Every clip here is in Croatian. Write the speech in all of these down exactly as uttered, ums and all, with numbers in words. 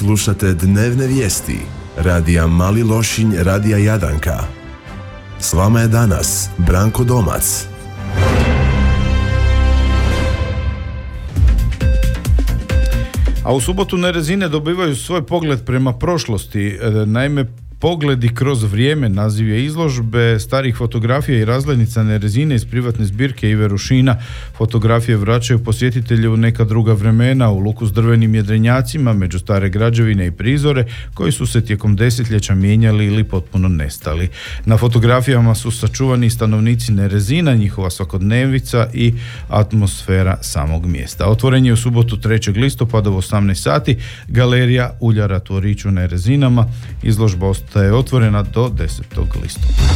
Slušate dnevne vijesti radija Mali Lošinj, radija Jadranka. S vama je danas Branko Domac. A u subotu Nerezine dobivaju svoj pogled prema prošlosti. Naime, Pogledi kroz vrijeme naziv je izložbe starih fotografija i razglednica Nerezine iz privatne zbirke Ive Rušina. Fotografije vraćaju posjetitelje u neka druga vremena, u luku s drvenim jedrenjacima, među stare građevine i prizore koji su se tijekom desetljeća mijenjali ili potpuno nestali. Na fotografijama su sačuvani stanovnici Nerezina, njihova svakodnevica i atmosfera samog mjesta. Otvoren je u subotu trećeg listopada u osamnaest sati galerija Uljara Tvorić u Nerezinama. Izložba je otvorena do desetog listopada.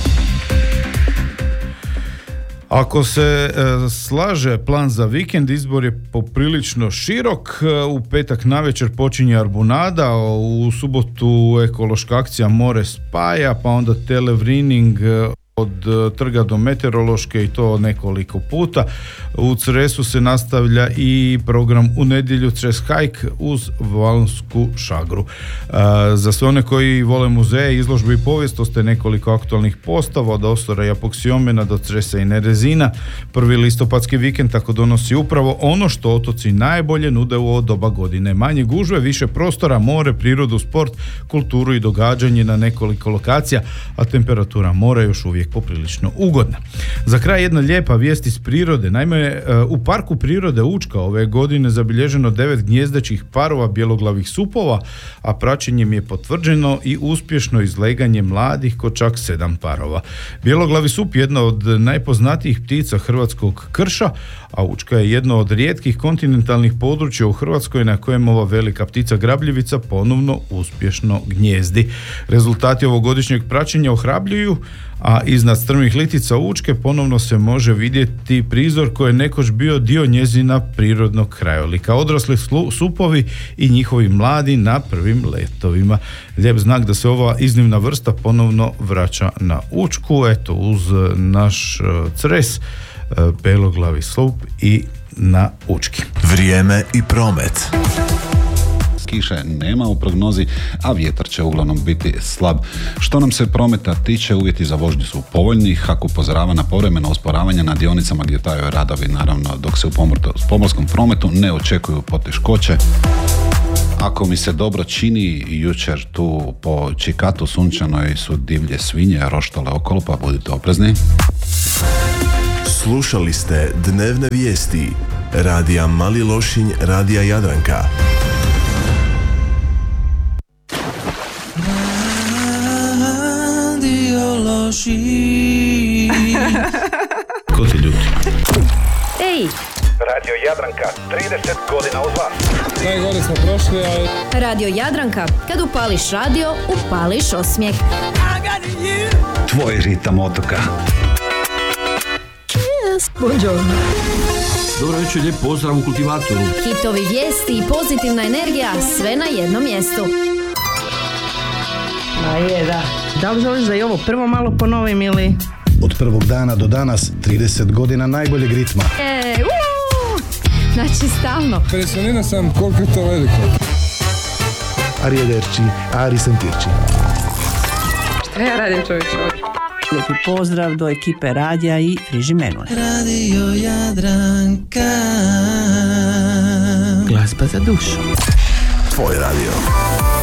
Ako se e, slaže plan za vikend, izbor je poprilično širok. U petak navečer počinje Arbunada, u subotu ekološka akcija More spaja, pa onda televrining od trga do meteorološke i to nekoliko puta. U Cresu se nastavlja i program u nedjelju Cres Hike uz Valonsku šagru. E, za sve one koji vole muzeje, izložbe i povijest, ostaje nekoliko aktualnih postava od Osora i Apoksiomena do Cresa i Nerezina. Prvi listopadski vikend tako donosi upravo ono što otoci najbolje nude u ovo doba godine. Manje gužve, više prostora, more, prirodu, sport, kulturu i događanje na nekoliko lokacija, a temperatura mora još uvijek poprilično ugodna. Za kraj jedna lijepa vijest iz prirode. Naime, u Parku prirode Učka ove godine zabilježeno devet gnjezdećih parova bjeloglavih supova, a praćenjem je potvrđeno i uspješno izleganje mladih kod čak sedam parova. Bjeloglavi sup je jedna od najpoznatijih ptica hrvatskog krša, a Učka je jedno od rijetkih kontinentalnih područja u Hrvatskoj na kojem ova velika ptica grabljivica ponovno uspješno gnjezdi. Rezultati ovogodišnjeg praćenja ohrabljuju, a iznad strmih litica Učke ponovno se može vidjeti prizor koji je nekoć bio dio njezina prirodnog krajolika. Odrasli supovi i njihovi mladi na prvim letovima. Lijep znak da se ova iznimna vrsta ponovno vraća na Učku. Eto, uz naš Cres, beloglavi sup i na Učki. Vrijeme i promet. Kiše nema u prognozi, a vjetar će uglavnom biti slab. Što nam se prometa tiče, uvjeti za vožnju su povoljni. HAK upozorava na povremeno usporavanje na dionicama gdje traju radovi, naravno, dok se u pomorskom prometu ne očekuju poteškoće. Ako mi se dobro čini, jučer tu po Čikatu sunčanoj su divlje svinje roštale okolo, pa budite oprezni. Slušali ste dnevne vijesti radija Mali Lošinj, radija Jadranka. Ko ti ljuti? Ej! Radio Jadranka, trideset godina uz vas. Najgore smo prošli, ali... Radio Jadranka, kad upališ radio, upališ osmijeh. Tvoj ritam otoka. Yes, buongiorno. Dobro večer, lijep pozdrav u kultivatoru. Hitovi, vijesti i pozitivna energija, sve na jednom mjestu. Ma je, da. Da li želiš da i ovo prvo malo ponovim ili... Od prvog dana do danas, trideset godina najboljeg ritma. E, uuu, znači stalno. Impresioniran sam koliko je to veliko. Arrivederci, ari sentirci. Šta ja radim, čovječe? Lijepi pozdrav do ekipe radija i Friži Menule. Radio Jadranka. Glazba za dušu. Tvoj radio.